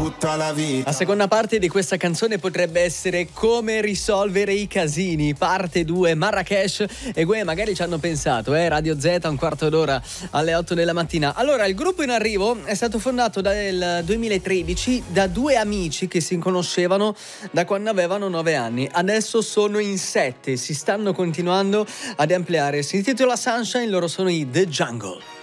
tutta la vita. La seconda parte di questa canzone potrebbe essere Come risolvere i casini, parte 2, Marrakesh e Gue magari ci hanno pensato, Radio Z, un quarto d'ora alle 8 della mattina. Allora, il gruppo in arrivo è stato fondato nel 2013 da due amici che si conoscevano da quando avevano 9 anni. Adesso sono in 7, si stanno continuando ad ampliare. Si intitola Sunshine, loro sono i The Jungle.